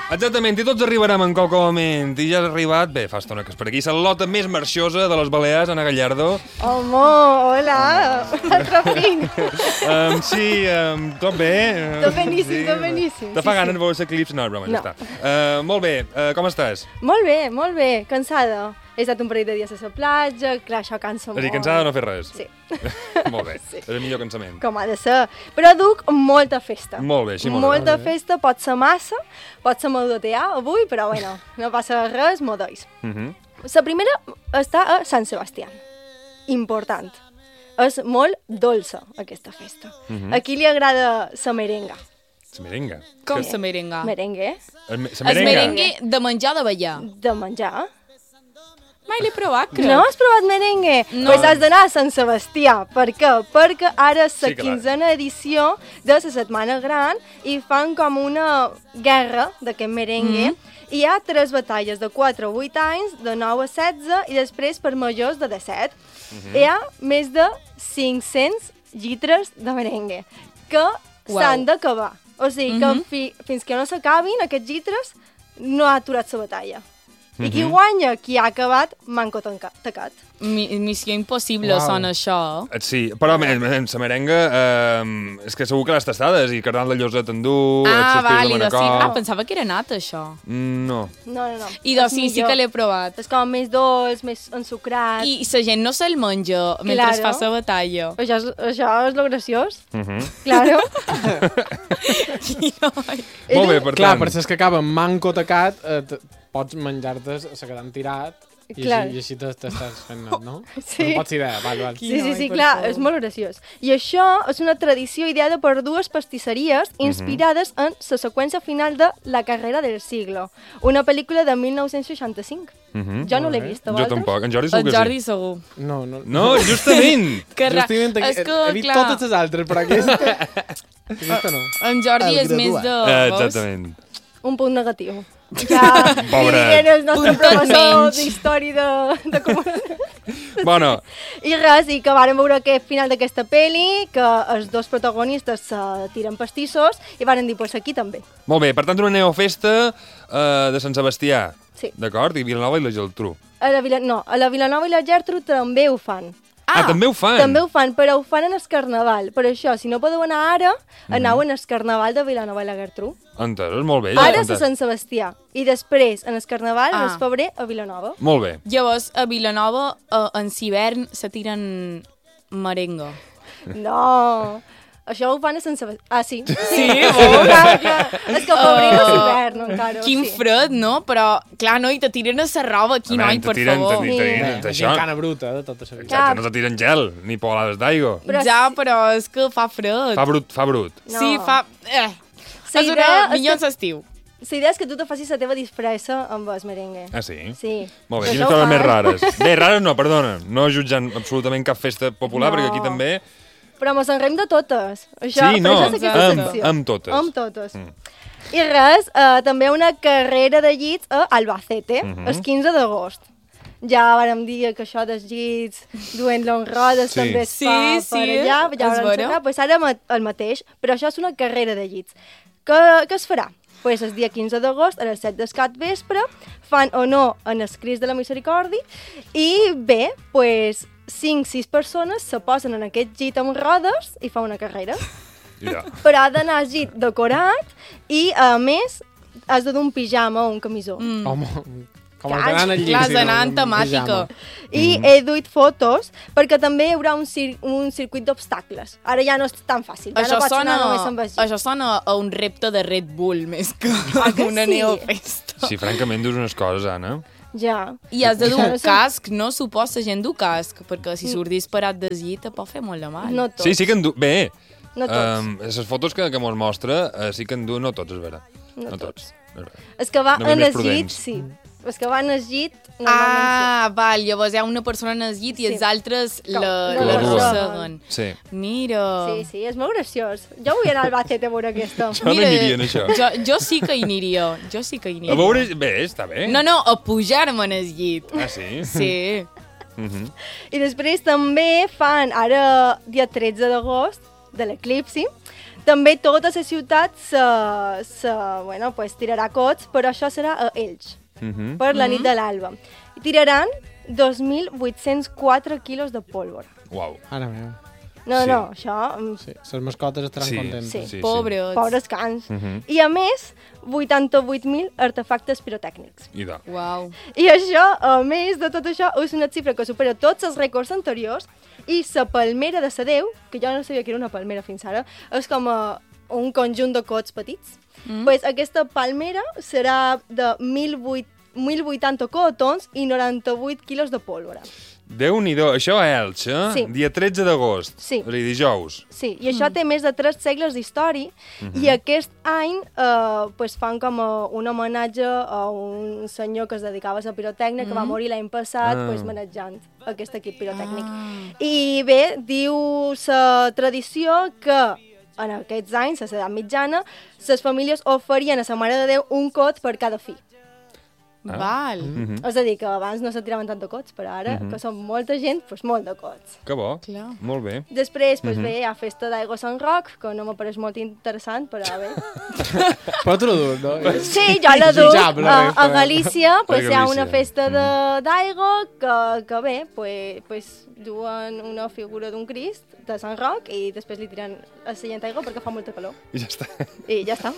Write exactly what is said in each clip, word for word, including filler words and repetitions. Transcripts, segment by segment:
Exactament, i tots arribarem en qualque moment. I ja has arribat, bé, fa estona que és per aquí, l'Ota més marxosa de les Balears, Ana Gallardo. Home, hola, altre fin. Um, sí, um, tot bé. Tot beníssim, tot beníssim. Te fa ganes de veure l'eclips? No, broma, ja està. Uh, molt bé, uh, com estàs? Molt bé, molt bé, cansada. He estat un parell de dies a la platja, clar, això cansa molt. És a dir, cansada de no fer res? Sí. Molt bé, sí. És el millor cansament. Com ha de ser. Però duc molta festa. Molt bé, sí, molt molta bé. Molta festa, pot ser massa, pot ser modotear avui, però bueno, no passa res, modois. Uh -huh. La primera està a Sant Sebastià. Important. És molt dolça, aquesta festa. Uh -huh. A qui li agrada la merenga? La merenga? Com que... la merenga? Merengue. El, me... el merengue de menjar o de ballar? De menjar. Mai l'he provat, crec. No has provat merengue? No. Pues has d'anar a Sant Sebastià. Per què? Perquè ara és la Sí, quinzena edició de la Setmana Gran i fan com una guerra d'aquest merengue. Mm -hmm. Hi ha tres batalles de quatre a vuit anys, de nou a setze i després per majors de disset. Mm -hmm. Hi ha més de cinc-cents llitres de merengue que Wow. s'han d'acabar. O sigui, Mm que -hmm. fi, fins que no s'acabin aquests llitres no ha aturat la batalla. I qui guanya, qui ha acabat, manco tacat. Mi missió impossible Wow. sona això. Sí, però en la merenga eh, és que segur que l'has tastada, és a dir, Carnal de Llosa t'endú, Ah, el vàlid, de sí. Manacor... Ah, pensava que era nat, això. Mm, no. No, no, no. I doncs És sí, sí millor. que l'he provat. És com més dolç, més ensucrat. I la gent no se'l menja mentre Claro. fa la batalla. Això és, això és lo graciós. Uh -huh. Claro. Molt bé, per Clar, tant... per ser que acaba manco tacat, eh, pots menjar-te, se quedant tirat, i Clar. així, i així t'estàs fent net, no? Sí. No pots idea, val, val. Sí, sí, sí, clar, és molt graciós. I això és una tradició ideada per dues pastisseries inspirades en la seqüència final de La carrera del siglo, una pel·lícula de mil nou-cents seixanta-cinc. Uh -huh. Jo no l'he vist, a Jo vosaltres? tampoc, en Jordi segur El que Jordi sí. segur. No, no. No, justament! Que ra... Justament, és he, que, he vist clar, totes les altres, però aquesta... aquesta no. en Jordi El és més graduat. de... Eh, veus? exactament. Un punt negatiu. Ja, Pobret. dient el nostre Un professor menys. d'història de, de comunitat. Bueno, I res, i que vàrem veure aquest final d'aquesta pel·li, que els dos protagonistes se tiren pastissos, i varen dir, pues aquí també. molt bé, per tant, una neofesta uh, de Sant Sebastià. Sí. D'acord? I Vilanova i la Geltrú. A la Vila... No, a la Vilanova i la Gertrude també ho fan. Ah, ah, també ho fan? També ho fan, però ho fan en el Carnaval. Per això, si no podeu anar ara, anau en el Carnaval de Vilanova i la Gertrude. Entesos, molt bé. Ara entès. és a Sant Sebastià. I després, en el Carnaval, Ah. en el febrer, a Vilanova. Molt bé. Llavors, a Vilanova, eh, en hivern, se tiren merenga. No, això ho fan a Sant Sebastià. Ah, sí. Sí, clar, clar. És que a febrer no és hivern, encara. Quin sí. fred, no? Però, clar, noi, te tiren a la roba aquí, A noi, veure, per te tiren, favor. te tiren, Sí. te Això... això. Cana bruta, de tota la vida. Exacte, no te tiren gel, ni polades d'aigua. Però Ja, sí. però és que fa fred. Fa brut, fa brut. No. Sí, fa... Eh. La És idea una és millor que- estiu. La idea és que tu te facis la teva disfressa amb el merengue. Ah, sí? Sí. Molt bé, Però quines això ho coses fan. més rares. Bé, rares no, perdona. No jutjant absolutament cap festa popular, No. perquè aquí també... Però mos en rem de totes. Això, Sí, per no, això és aquesta amb, secció. amb totes. Amb totes. Mm. I res, eh, també una carrera de llits a Albacete, Mhm. el quinze d'agost. Ja vàrem dir que això dels llits duent-lo en rodes Sí. també es Sí, fa sí, per allà, ja es vàrem veurà. xerrar, pues ara ma- el mateix, però això és una carrera de llits. Que, que es farà? Pues el dia quinze d'agost, a les set del cap vespre, fan honor en els Crists de la Misericòrdia i bé, pues, cinc sis persones se posen en aquest llit amb rodes i fa una carrera. Ja. Però ha d'anar el llit decorat i, a més, has de dur un pijama o un camisó. Mm. Home, com Clar, els anant al llit. clar, sí, has d'anar no? en Un temàtica. pijama. I he duit fotos perquè també hi haurà un, cir un circuit d'obstacles. Ara ja no és tan fàcil, ja Això no pots sona, anar només amb el llit. això sona a un repte de Red Bull, més que Ah, que una sí? neofesta. Sí, francament, dius unes coses, Anna. Ja. I has de dur Ja, un no sé. casc, no suposa gent dur casc, perquè si surt disparat de llit te pot fer molt de mal. No tots. Sí, sí que en du... Bé, No tots. um, les fotos que, que mos mostra uh, sí que en du... No tots, és vera. No No tots. tots. És vera. És que va Només en més el llit, prudents. sí. És que va en el llit, normalment Ah, val, llavors hi ha una persona en el llit i Sí. els altres Com- la, no la la duen. arrosseguen. Sí. Mira. sí. Sí, sí, és molt graciós. Jo vull anar al Albacete a veure aquesta. Jo no hi aniria en això. Jo, jo sí que hi aniria, jo sí que hi aniria. A veure... Bé, està bé. No, no, a pujar-me en el llit. Ah, sí? Sí. Mhm. I després també fan, ara dia tretze d'agost, de l'eclipsi, També tota la ciutat se, se, bueno, pues, tirarà cots, però això serà a Elx, Uh -huh. per la nit de l'alba. I tiraran dos mil vuit-cents quatre quilos de pólvora. Uau. Ara meu. No, Sí. no, això... mm, Sí, les mascotes estaran Sí. contentes. Sí. Sí, Pobres. Pobres cans. Uh -huh. I a més, vuitanta-vuit mil artefactes pirotècnics. I de. Uau. I això, a més de tot això, és una xifra que supera tots els rècords anteriors i la palmera de Sadeu, que jo no sabia que era una palmera fins ara, és com a un conjunt de cots petits. Mm. Pues aquesta palmera serà de mil vuitanta cotons i noranta-vuit quilos de pólvora. Déu-n'hi-do, això a Elx, eh? Sí. Dia tretze d'agost. Sí. És a dir, dijous. Sí, i això mm. té més de tres segles d'història mm -hmm. i aquest any eh, pues fan com a un homenatge a un senyor que es dedicava a la pirotècnia mm. que va morir l'any passat Ah. pues, manejant aquest equip pirotècnic. Ah. I bé, diu la tradició que en aquests anys, a l'edat mitjana, les famílies oferien a la Mare de Déu un cot per cada fill. Ah. Val. Mm -hmm. És a dir, que abans no se tiraven tant de cots, però ara, Mhm. que són molta gent, doncs molt de cots. Que bo. Clar. Molt bé. Després, pues, bé, hi ha festa d'aigua Sant Roc, que no m'apareix molt interessant, però bé. Però tu l'ho dur, no? Sí, jo la duc. Desitjable, A, a però- Galícia pues, hi ha Galícia. una festa de- d'aigua que, que bé, pues, pues, duen una figura d'un Crist de Sant Roc i després li tiren a la gent aigua perquè fa molta calor. I ja està. I ja està.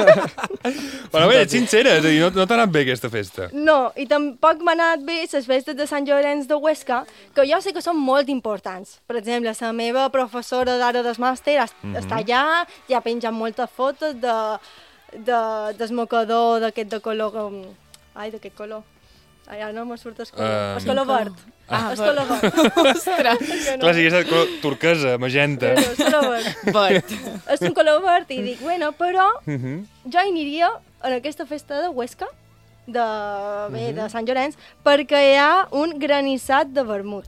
Però bé, ets sincera, és a dir, no, no t'ha anat bé aquesta festa. No, i tampoc m'ha anat bé les festes de Sant Llorenç de Huesca, que jo sé que són molt importants. Per exemple, la meva professora d'ara del màster Mhm. està allà, ja ha penjat moltes fotos de, de, desmocador d'aquest de color... com- Ai, d'aquest color. Ai, ara no me surt el color. Eh, El color verd. Ah, el color verd. Ostres. Que no. Clar, si aquesta color turquesa, magenta. Però, el color verd. Verd. És un color verd i dic, bueno, però Uh -huh. jo aniria en aquesta festa de Huesca, de, bé, de Sant Llorenç, perquè hi ha un granissat de vermut.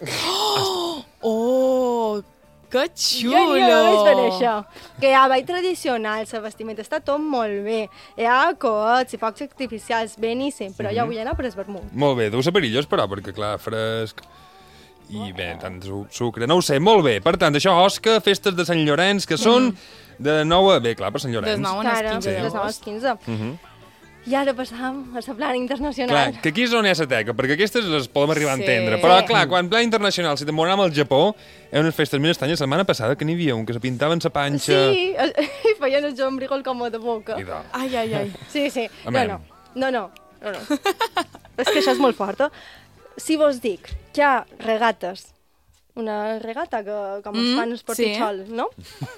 Oh, que Jo aniria xulo. només per això. Que hi ha ball tradicional, la vestimenta està tot molt bé. Hi ha coets i focs artificials, beníssim, però jo vull anar per el vermut. Molt bé, deu ser perillós, però, perquè, clar, fresc... I bé, tant su sucre, no ho sé, molt bé. Per tant, això, Osca, festes de Sant Llorenç, que són de nou a... Bé, clar, per Sant Llorenç. Des nou a Cara, quinze des nou als d'agost. quinze. Uh -huh. I ara passam a la plana internacional. Clar, que aquí és on hi ha la teca, perquè aquestes les podem arribar a Sí. entendre. Però, Sí. clar, quan pla internacional, si te'n volem al Japó, hi ha unes festes més estranyes. La setmana passada que n'hi havia un que se pintaven sa panxa... Sí, i feien el jombrigol com a de boca. I de... Ai, ai, ai. Sí, sí. No, Amén. no. No, no. no, no. És que això és molt fort. Eh? Si vos dic que hi ha regates, una regata que com es Mm, fan els sí. portitxols, no?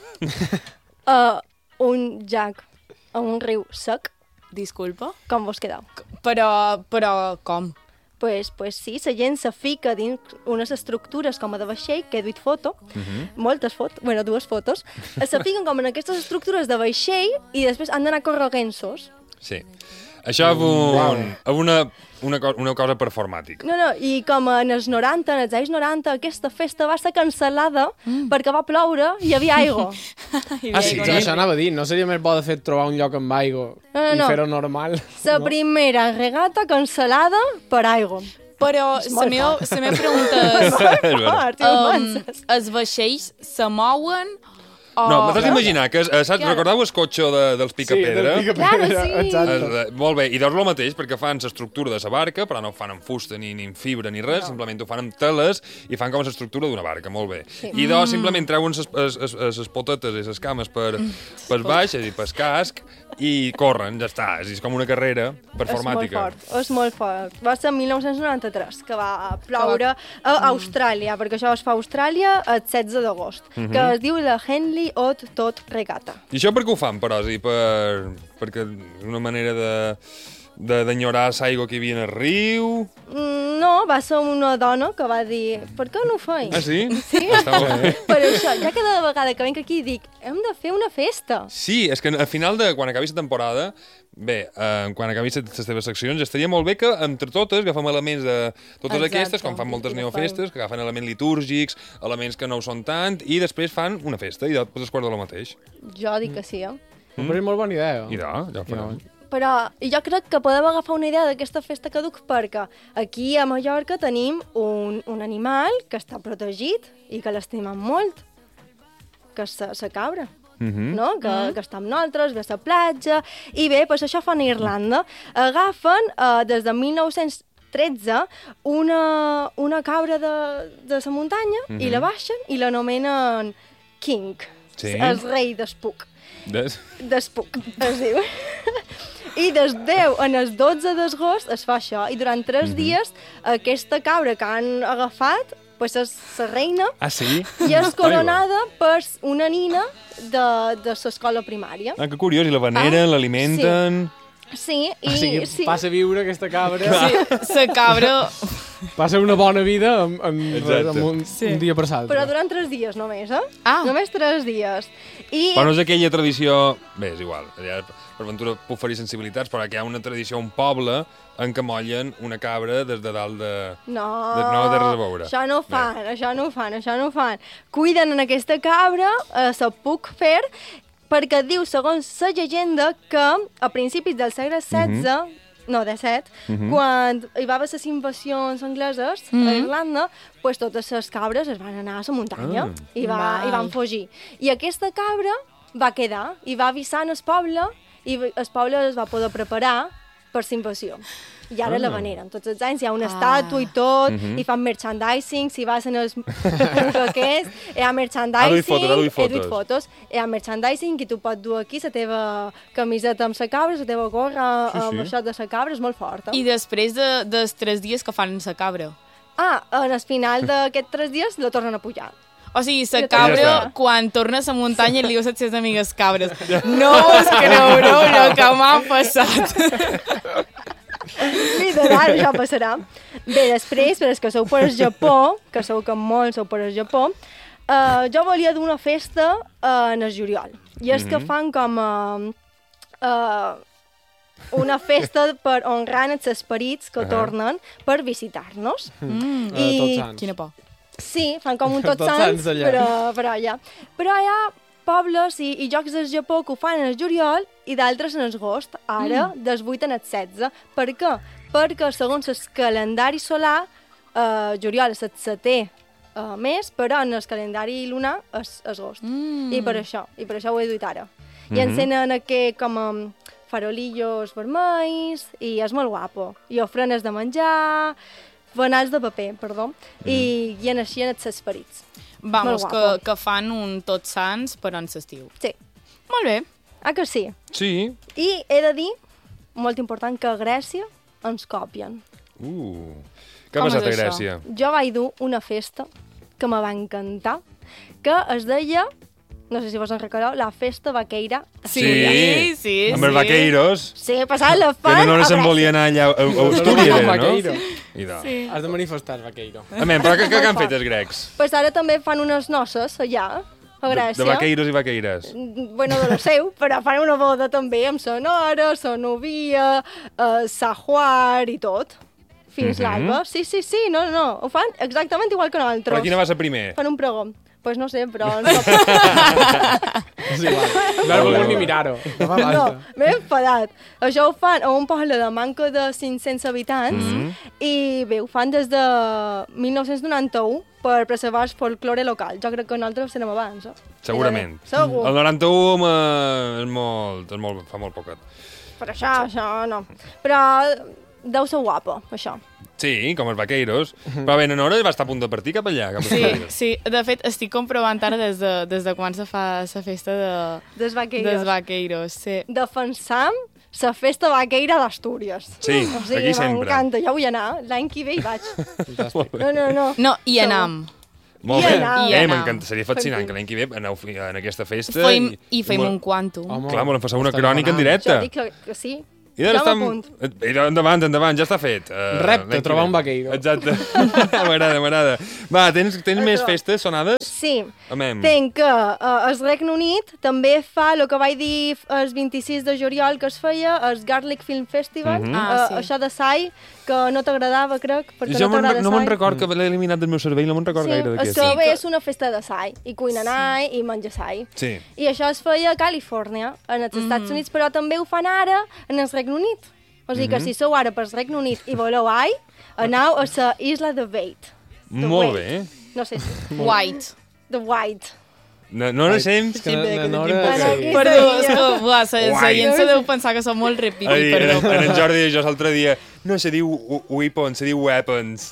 uh, un llac a un riu sec, Disculpa. com vos quedeu? Però, però com? Pues, pues sí, la gent se fica dins unes estructures com a de vaixell, que he duit foto, uh -huh. moltes fotos, bueno, dues fotos, se fiquen com en aquestes estructures de vaixell i després han d'anar correguensos. Sí. Això és un, una, una, co- una cosa performàtica. No, no, i com en els noranta, en els anys noranta, aquesta festa va ser cancel·lada mm. perquè va ploure i hi havia aigua. Ah, sí? Ja, això anava a dir, no seria més bo de fet trobar un lloc amb aigua No, no, i no. fer-ho normal? La no? primera regata cancel·lada per aigua. Però És la molt meva, fort. la meva pregunta és... Fort, um, immenses. els vaixells se mouen o... No, m'has d'imaginar que, eh, saps, Clar. recordeu el cotxe de, dels Picapedra? Sí, del Picapedra, Clar, sí. exacte. Es, molt bé, i doncs el mateix, perquè fan l'estructura de la barca, però no ho fan amb fusta, ni, ni amb fibra, ni res, no. simplement ho fan amb teles i fan com l'estructura d'una barca, molt bé. Sí. I doncs simplement treuen les potetes i les cames per, per baix, és a dir, per casc, i corren, ja està. És, a dir, és com una carrera performàtica. És molt fort, és molt fort. Va ser el mil nou-cents noranta-tres, que va ploure a Austràlia, perquè això es fa a Austràlia el setze d'agost, Mhm. que es diu la Henley Hot Tot Regata. I això per què ho fan, però? És a dir, per, perquè és una manera de de d'enyorar l'aigua que hi havia en el riu... Mm, No, va ser una dona que va dir, per què no ho feim? Ah, sí? Sí? Està molt bé. Per això, ja cada vegada que venc aquí dic, hem de fer una festa. Sí, és que al final, de quan acabi la temporada, bé, eh, quan acabi les teves seccions, estaria molt bé que entre totes agafem elements de totes Exacte. aquestes, com fan moltes I la neofestes, que agafen elements litúrgics, elements que no ho són tant, i després fan una festa, i després es guarda el mateix. Jo dic que sí, eh? Mm. És molt bona idea. I de, ja ho farem. Però jo crec que podem agafar una idea d'aquesta festa que duc perquè aquí a Mallorca tenim un, un animal que està protegit i que l'estimem molt, que és la cabra. Mhm. no? que, que està amb nosaltres, ve a la platja, i bé, pues això fan a Irlanda. Agafen, eh, des de mil nou-cents tretze, una, una cabra de, de la muntanya, Mhm. i la baixen i l'anomenen King, Sí. el rei d'Espuc. Des... D'Espuc, es diu. I des deu en el dotze d'agost es fa això, i durant tres dies aquesta cabra que han agafat pues és la reina Ah, sí? i és coronada per una nina de, de l'escola primària. Ah, que curiós, i la veneren, Ah, l'alimenten... Sí, i... O sigui, sí. passa a viure aquesta cabra, Sí, la cabra... passa una bona vida en, en, Exacte. en un, Sí. un dia per l'altre. Però durant tres dies només, eh? Ah. Només tres dies. I... Però no és aquella tradició... Bé, és igual. Ja, per ventura puc ferir sensibilitats, però que hi ha una tradició a un poble en què mollen una cabra des de dalt de... No, de, no té res a veure. això no ho fan, això no ho fan, això no ho fan. Cuiden en aquesta cabra, eh, se puc fer, perquè diu, segons la llegenda, que a principis del segle setze, no, disset, quan hi va haver les invasions angleses a Irlanda, pues totes les cabres es van anar a la muntanya Ah. i, va, Val. i van fugir. I aquesta cabra va quedar i va avisar el poble i el poble es va poder preparar per la invasió. I ara Ah. la veneren. Tots els anys hi ha una Ah. estàtua i tot, i fan merchandising, si vas en els aquest, hi ha merchandising, Ha duit fotos, ha duit he duit fotos. fotos, hi ha merchandising i tu pots dur aquí la teva camiseta amb la cabra, la teva gorra Sí, amb sí. això de la cabra, és molt forta. I després de, dels tres dies que fan la cabra. Ah, en el final d'aquests tres dies la tornen a pujar. O sigui, la Ja cabra, està. quan torna a la muntanya, li diu a les seves amigues cabres: no us creureu el que m'ha passat. Literal, això passarà. Bé, després, per als que sou per al Japó, que sou que molt sou per al Japó, uh, jo volia dur una festa uh, en el juliol. I és que fan com uh, uh, una festa per honrar els esperits que Ahà. tornen per visitar-nos. Mm, Eh, I- tots sants. quina por. Sí, fan com un tots Tots sants, sants allà. però, però allà. Però hi ha pobles i, i jocs del Japó que ho fan en el juliol i d'altres en agost, ara, mm. des vuit en el setze. Per què? Perquè, segons el calendari solar, eh, juliol és el setè eh, mes, però en el calendari lunar és agost. Mm. I per això, i per això ho he duit ara. I encenen aquest com um, farolillos vermells, i és molt guapo. I ofrenes de menjar, fanals de paper, perdó, i, i en així en els esperits. Vamos, Molt que, guapo. que fan un tots sants però en l'estiu. Sí. Molt bé. Ah, que sí? Sí. I he de dir, molt important, que a Grècia ens copien. Uh. Què ha Com passat és a això? Grècia? Jo vaig dur una festa que me va encantar, que es deia, no sé si vos en recordeu, la festa vaqueira. Sí, sí, sí. Amb els vaqueiros. Sí, passava la Que fan no a se'n Grècia. volia anar allà a, a, a Astúries, Vaqueiro. era, no? Vaqueiro. I de... Sí. Has de manifestar, vaqueiro. Amén, però què, què han fet els grecs? Pues ara també fan unes noces allà, a De, Grècia. de vaqueiros i vaqueires. Bueno, de lo seu, però fan una boda també amb sa nora, sa novia, eh, sa juar i tot. Fins Mhm. l'alba. Sí, sí, sí, no, no, ho fan exactament igual que nosaltres. Però quina va ser primer? Fan un pregó. Pues no sé, però... No, És igual. No he volgut ni mirar-ho. No fa no falta. m'he enfadat. Això ho fan a un poble de manca de cinc-cents habitants Mhm. i bé, ho fan des de mil nou-cents noranta-u per preservar el folklore local. Jo crec que nosaltres serem abans, eh? Segurament. Segur. El noranta-u home, és molt, és molt, fa molt poquet. Per això, això no. Però deu ser guapo, això. Sí, com els vaqueiros. Però bé, Nora va estar a punt de partir cap allà. Cap a Sí, Astúries. sí, de fet, estic comprovant ara des de, des de quan se fa la festa de, Des vaqueiros. dels vaqueiros. Sí. Defensam la festa vaqueira d'Astúries. Sí, o sigui, aquí sempre. m'encanta, ja vull anar. L'any que ve hi vaig. Fantàstic. No, no, no. No, i Segur. anam. Molt I bé. anar. I Eh, anar. m'encanta. Seria fascinant Fem- que l'any que ve aneu fi- en aquesta festa. Feim, I feim molt- un quantum. Home, Clar, volem passar una estem crònica en demanant. directe. Jo dic que, que sí. I ara Ja estem... m'apunt. Eh, Endavant, endavant, ja està fet. Uh, Repte, trobar un vaqueiro. Exacte. M'agrada, m'agrada. Va, tens, tens més festes sonades? Sí. Amem. Tenc que uh, el Regne Unit també fa el que vaig dir el vint-i-sis de juliol que es feia, el Garlic Film Festival, Mhm. Ah, uh, sí. això de Sai, que no t'agradava, crec, perquè Jo no me'n- t'agrada no me'n Sai. record, que l'he eliminat del meu cervell, no me'n record Sí, gaire és d'aquest. que Sí, bé, que- és una festa de Sai, i cuinen Sai i menja Sai. Sí. I això es feia a Califòrnia, en els Estats Units, però també ho fan ara en el Regne Unit. O sigui que si sou ara pel Regne Unit i voleu ai, aneu a la isla de Wight. De Molt Wight. bé. No sé si... White. The White. No, no naixem... És que na- na- Bueno, na- aquí Perdó, seria. és que, buah, la Guai. gent se deu pensar que som molt repiqui, Ai, en, perdó. en, en Jordi i jo l'altre dia... No, se diu we- weapons, se diu weapons.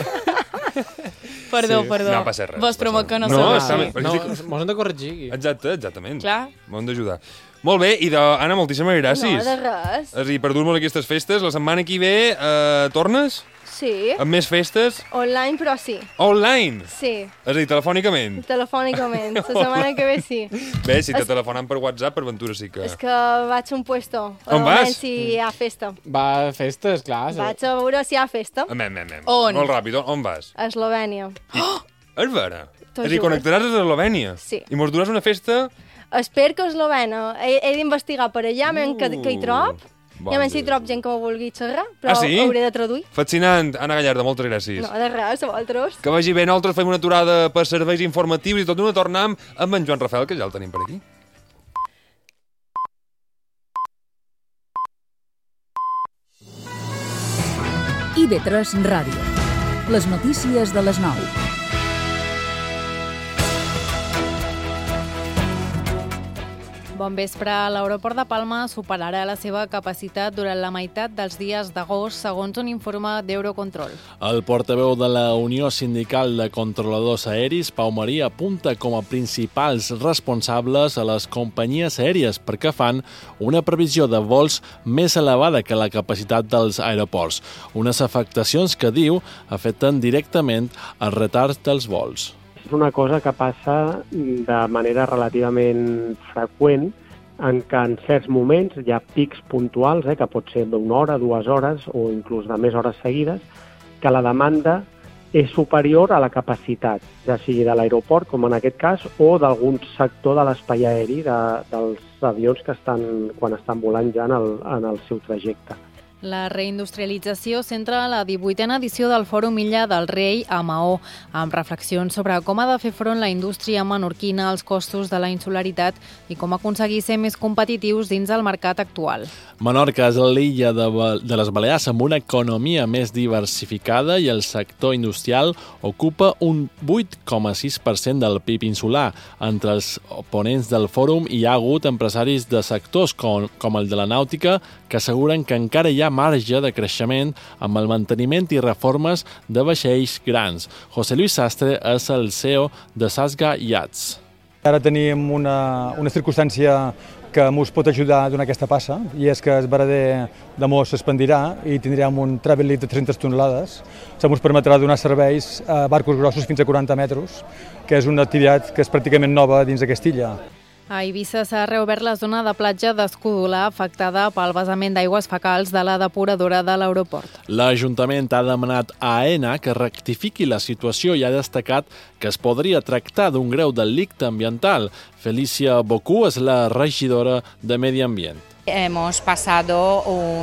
Perdó, Sí. perdó. No passa res. Vos promet que no, No, som està així. bé. Perquè No, estic- mos hem de corregir aquí. Exacte, exactament. Clar. M'ho hem d'ajudar. Molt bé, i de... Anna, moltíssimes gràcies. No, de res. És a dir, per dur-nos aquestes festes, la setmana que ve eh, tornes? Sí, Amb més festes? online però sí. Online? Sí, És a dir, telefònicament? telefònicament. La setmana que ve sí. Bé, si te telefonen per WhatsApp, per Ventura sí que... És que vaig a un puesto. On a vas? veure si hi ha festa. Va a festes, clar. sí. Vaig a veure si hi ha festa. Amem, amem, amem. On? Molt ràpid, on, on vas? A Eslovènia. És vera? T'ho És a dir, juro. connectaràs a Eslovènia? Sí. I mos duràs una festa... Espero que eslovena. He, he d'investigar per allà, uh, que, que hi trob. Bon I a veure si hi Déu. trob gent que ho vulgui xerrar, però Ah, sí? hauré de traduir. Fascinant. Anna Gallarda, moltes gràcies. No, de res, a vosaltres. Que vagi bé, nosaltres fem una aturada per serveis informatius i tot d'una tornem amb en Joan Rafael, que ja el tenim per aquí. I V tres Ràdio. Les notícies de les nou. Bon vespre. L'aeroport de Palma superarà la seva capacitat durant la meitat dels dies d'agost, segons un informe d'Eurocontrol. El portaveu de la Unió Sindical de Controladors Aeris, Pau Marí, apunta com a principals responsables a les companyies aèries perquè fan una previsió de vols més elevada que la capacitat dels aeroports. Unes afectacions que, diu, afecten directament els retards dels vols. És una cosa que passa de manera relativament freqüent en què en certs moments hi ha pics puntuals, eh, que pot ser d'una hora, dues hores o inclús de més hores seguides, que la demanda és superior a la capacitat, ja sigui de l'aeroport, com en aquest cas, o d'algun sector de l'espai aeri de, dels avions que estan, quan estan volant ja en el, en el seu trajecte. La reindustrialització centra la divuitena edició del Fòrum Illa del Rei a Maó, amb reflexions sobre com ha de fer front la indústria menorquina als costos de la insularitat i com aconseguir ser més competitius dins el mercat actual. Menorca és l'illa de, de les Balears amb una economia més diversificada i el sector industrial ocupa un vuit coma sis per cent del P I B insular. Entre els ponents del fòrum hi ha hagut empresaris de sectors com, com el de la nàutica que asseguren que encara hi ha marge de creixement amb el manteniment i reformes de vaixells grans. José Luis Sastre és el C E O de Sasga Yachts. Ara tenim una, una circumstància que ens pot ajudar a donar aquesta passa, i és que el verader de Mos s'expandirà i tindrem un travel lift de tres-centes tonelades. Això ens permetrà donar serveis a barcos grossos fins a quaranta metres, que és una activitat que és pràcticament nova dins d'aquesta illa. A Eivissa s'ha reobert la zona de platja d'Escudolà afectada pel vessament d'aigües fecals de la depuradora de l'aeroport. L'Ajuntament ha demanat a AENA que rectifiqui la situació i ha destacat que es podria tractar d'un greu delicte ambiental. Felicia Bocú és la regidora de Medi Ambient. Hemos pasado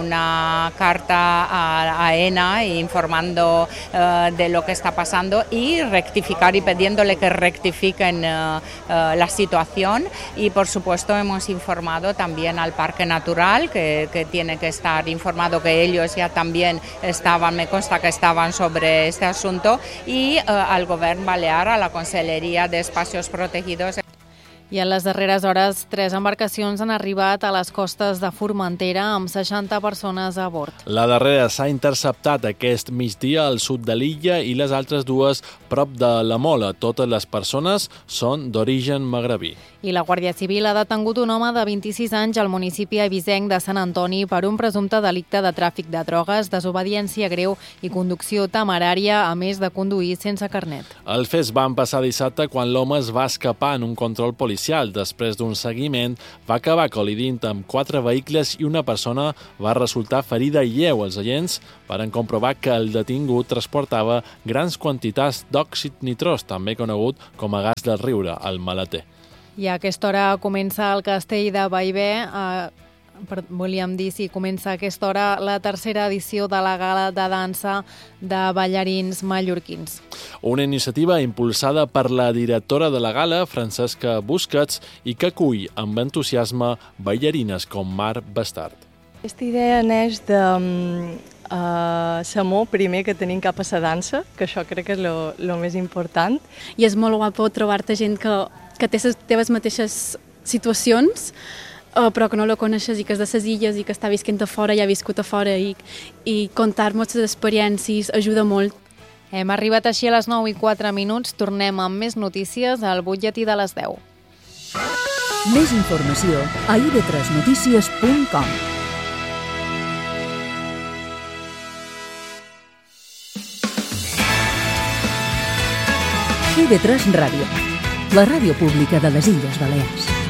una carta a AENA informando uh, de lo que está pasando y rectificar y pidiéndole que rectifiquen uh, uh, la situación, y por supuesto hemos informado también al Parque Natural que, que tiene que estar informado, que ellos ya también estaban, me consta que estaban sobre este asunto, y uh, al Govern Balear, a la Conselleria de Espacios Protegidos. I en les darreres hores, tres embarcacions han arribat a les costes de Formentera amb seixanta persones a bord. La darrera s'ha interceptat aquest migdia al sud de l'illa i les altres dues prop de la Mola. Totes les persones són d'origen magrebí. I la Guàrdia Civil ha detengut un home de vint-i-sis anys al municipi eivissenc de Sant Antoni per un presumpte delicte de tràfic de drogues, desobediència greu i conducció temerària, a més de conduir sense carnet. Els fets van passar dissabte quan l'home es va escapar en un control policial. Després d'un seguiment, va acabar col·lidint amb quatre vehicles i una persona va resultar ferida lleu. Els agents van comprovar que el detingut transportava grans quantitats d'òxid nitrós, també conegut com a gas del riure, el maleter. I a aquesta hora comença el castell de Bellver. Eh, per, volíem dir si comença a aquesta hora la tercera edició de la gala de dansa de ballarins mallorquins. Una iniciativa impulsada per la directora de la gala, Francesca Busquets, i que acull amb entusiasme ballarines com Mar Bastard. Aquesta idea neix de uh, l'amor primer que tenim cap a la dansa, que això crec que és el més important. I és molt guapo trobar-te gent que, que que té les teves mateixes situacions, uh, però que no la coneixes i que és de les illes i que està visquent a fora i ha viscut a fora i, i contar-nos les experiències ajuda molt. Hem arribat així a les nou i quatre minuts. Tornem amb més notícies al butlletí de les deu. Més informació a i de tres notícies punt com. i de tres Ràdio, la ràdio pública de les Illes Balears.